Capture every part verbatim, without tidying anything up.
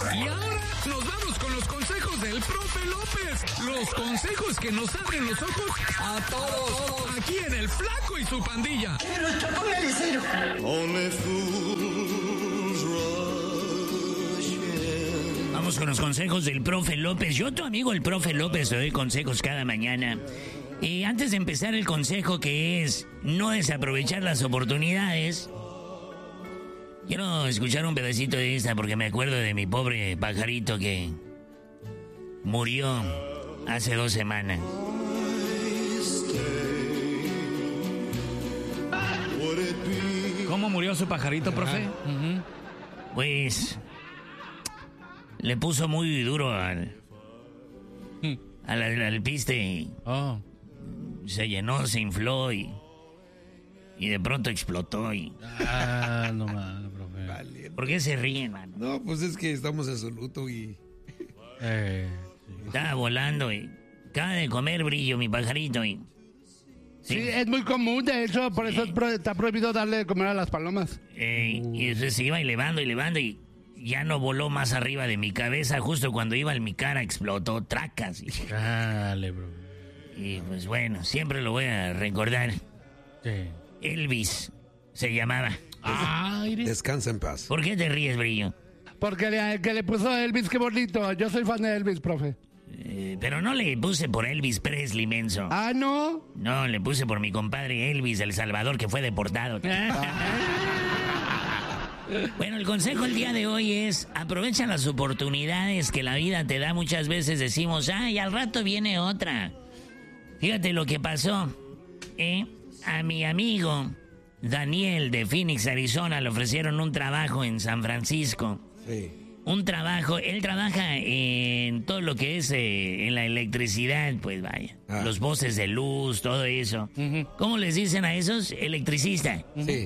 Y ahora nos vamos con los consejos del profe López. Los consejos que nos abren los ojos a todos. Aquí en El Flaco y su pandilla. Pero póngale cero. Vamos con los consejos del profe López. Yo, tu amigo el profe López, te doy consejos cada mañana. Y antes de empezar el consejo, que es no desaprovechar las oportunidades, quiero escuchar un pedacito de esta porque me acuerdo de mi pobre pajarito que murió hace dos semanas. ¿Cómo murió su pajarito, profe? Uh-huh. Pues le puso muy duro al, Hmm. al, al, al piste y Oh. se llenó, se infló y, y de pronto explotó. Y... Ah, no mal, profe. Vale. ¿Por qué se ríen, mano? No, pues es que estamos en su luto y... Eh, Estaba volando y acaba de comer brillo mi pajarito y... Sí, es muy común, de hecho, por eso es pro- está prohibido darle de comer a las palomas. Eh, y después se iba elevando, elevando y ya no voló más arriba de mi cabeza. Justo cuando iba en mi cara explotó, tracas. Y, dale, bro. y pues bueno, siempre lo voy a recordar. Sí. Elvis se llamaba. Ah, Iris. Descansa en paz. ¿Por qué te ríes, brillo? Porque le, que le puso Elvis, qué bonito. Yo soy fan de Elvis, profe. Eh, pero no le puse por Elvis Presley, menso. Ah, ¿no? No, le puse por mi compadre Elvis, El Salvador, que fue deportado. Bueno, el consejo el día de hoy es aprovecha las oportunidades que la vida te da. Muchas veces decimos, ay, al rato viene otra. Fíjate lo que pasó. ¿eh? A mi amigo Daniel de Phoenix, Arizona, le ofrecieron un trabajo en San Francisco. Sí. Un trabajo, él trabaja en todo lo que es eh, en la electricidad, pues vaya. Ah. Los postes de luz, todo eso. Ujú. ¿Cómo les dicen a esos? Electricista. Sí.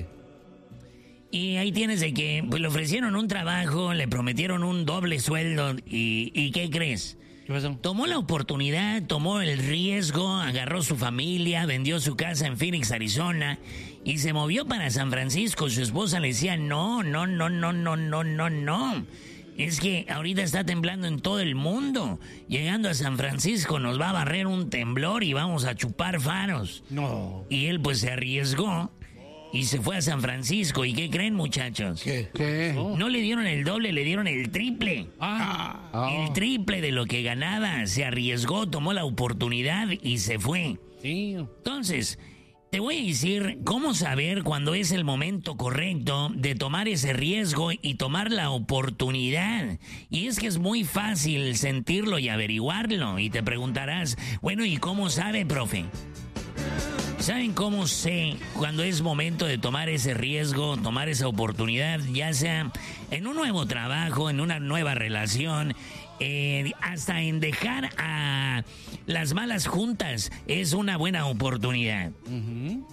Y ahí tienes de que pues, le ofrecieron un trabajo, le prometieron un doble sueldo y, ¿y qué crees? ¿Qué pasó? Tomó la oportunidad, tomó el riesgo, agarró su familia, vendió su casa en Phoenix, Arizona y se movió para San Francisco. Su esposa le decía, no, no, no, no, no, no, no, no. Es que ahorita está temblando en todo el mundo. Llegando a San Francisco nos va a barrer un temblor y vamos a chupar faros. No. Y él pues se arriesgó y se fue a San Francisco. ¿Y qué creen, muchachos? ¿Qué? ¿Qué? No le dieron el doble, le dieron el triple. Ah. Ah. El triple de lo que ganaba. Se arriesgó, tomó la oportunidad y se fue. Sí. Entonces, te voy a decir cómo saber cuándo es el momento correcto de tomar ese riesgo y tomar la oportunidad. Y es que es muy fácil sentirlo y averiguarlo. Y te preguntarás, bueno, ¿y cómo sabe, profe? ¿Saben cómo sé cuando es momento de tomar ese riesgo, tomar esa oportunidad, ya sea en un nuevo trabajo, en una nueva relación, eh, hasta en dejar a las malas juntas? Es una buena oportunidad. Ujú.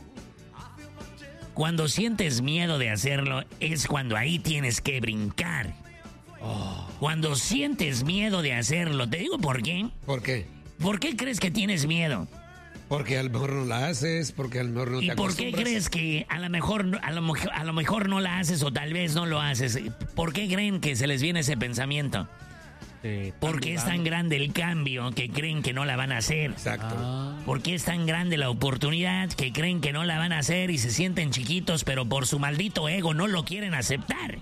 Cuando sientes miedo de hacerlo, es cuando ahí tienes que brincar. Cuando sientes miedo de hacerlo, te digo por qué. ¿Por qué? ¿Por qué crees que tienes miedo? Porque a lo mejor no la haces, porque a lo mejor no te ¿Y por qué acostumbras. crees que a lo mejor no- a lo, mej- a lo mejor no la haces o tal vez no lo haces? ¿Por qué creen que se les viene ese pensamiento? Sí, Porque es tan grande el cambio que creen que no la van a hacer. Exacto. Ah. Porque es tan grande la oportunidad que creen que no la van a hacer y se sienten chiquitos, pero por su maldito ego no lo quieren aceptar.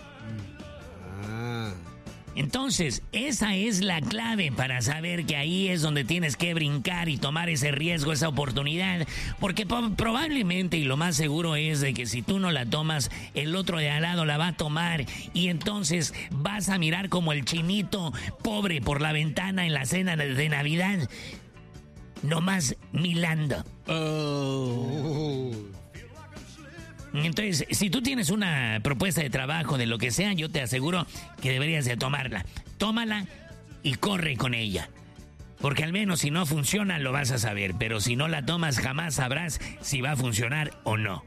Ah. Entonces, esa es la clave para saber que ahí es donde tienes que brincar y tomar ese riesgo, esa oportunidad. Porque po- probablemente, y lo más seguro es de que si tú no la tomas, el otro de al lado la va a tomar. Y entonces vas a mirar como el chinito pobre por la ventana en la cena de de Navidad. Nomás milando. Oh. Entonces, si tú tienes una propuesta de trabajo, de lo que sea, yo te aseguro que deberías de tomarla. Tómala y corre con ella. Porque al menos si no funciona, lo vas a saber. Pero si no la tomas, jamás sabrás si va a funcionar o no.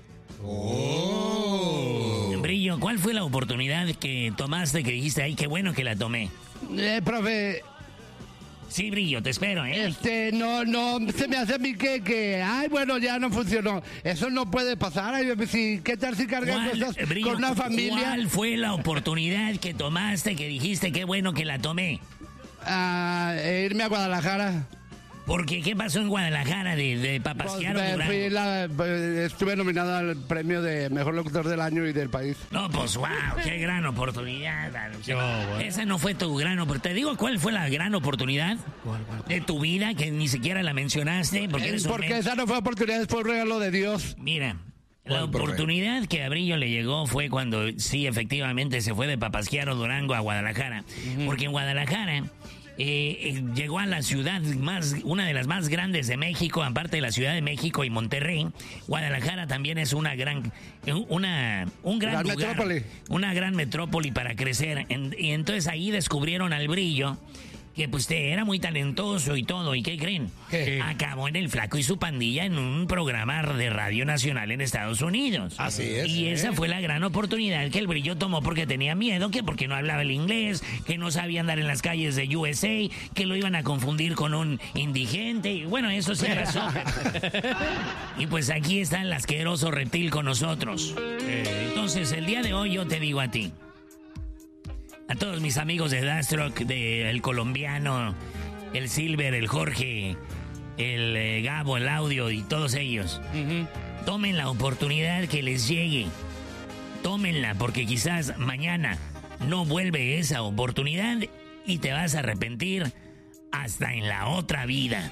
Oh. Brillo, ¿cuál fue la oportunidad que tomaste que dijiste, ay, qué bueno que la tomé? Eh, profe, Sí, Brillo, te espero, ¿eh? Este, no, no, se me hace a mí que, que, ay, bueno, ya no funcionó. Eso no puede pasar. Ay, si, ¿qué tal si cargas ¿Cuál, cosas Brillo, con una familia? ¿Cuál fue la oportunidad que tomaste que dijiste qué bueno que la tomé? Ah, irme a Guadalajara. Porque, ¿qué pasó en Guadalajara de, de Pues, Papasquiaro me Durango? fui la- pues, estuve nominada al premio de Mejor Locutor del Año y del país. No, pues wow, qué gran oportunidad. Yo, bueno. Esa no fue tu gran oportunidad. Te digo cuál fue la gran oportunidad de tu vida que ni siquiera la mencionaste. Porque, eres un Porque men- esa no fue oportunidad, fue un regalo de Dios. Mira, la ¿Cuál, profe? oportunidad que a Brillo le llegó fue cuando sí, efectivamente, se fue de Papasquiaro Durango a Guadalajara. Porque en Guadalajara eh, eh, llegó a la ciudad más, una de las más grandes de México, aparte de la Ciudad de México y Monterrey. Guadalajara también es una gran, una, un gran Gran lugar, metrópoli. una gran metrópoli para crecer. En- y entonces ahí descubrieron al Brillo, que pues te- era muy talentoso y todo. ¿Y qué creen? ¿Qué? Acabó en El Flaco y su Pandilla en un programa de Radio Nacional en Estados Unidos. Así es. Y esa fue la gran oportunidad que el Brillo tomó porque tenía miedo, que porque no hablaba el inglés, que no sabía andar en las calles de U S A, que lo iban a confundir con un indigente. Y bueno, eso sí pasó. Y pues aquí está el asqueroso reptil con nosotros. Entonces, el día de hoy yo te digo a ti, a todos mis amigos de Dastrock, de el colombiano, el Silver, el Jorge, el eh, Gabo, el Audio y todos ellos, tomen la oportunidad que les llegue. Tómenla porque quizás mañana no vuelve esa oportunidad y te vas a arrepentir hasta en la otra vida.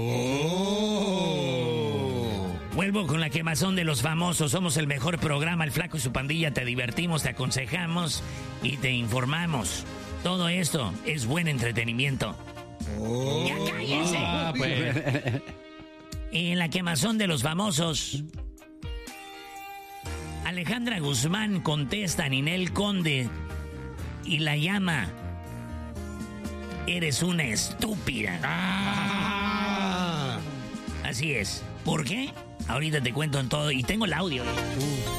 Vuelvo con la quemazón de los famosos. Somos el mejor programa, El Flaco y su Pandilla. Te divertimos, te aconsejamos y te informamos. Todo esto es buen entretenimiento. ¡Ya cállense! Ah, pues. En la quemazón de los famosos, Alejandra Guzmán contesta a Ninel Conde y la llama: eres una estúpida. Ah. Así es. ¿Por qué? Ahorita te cuento en todo y tengo el audio.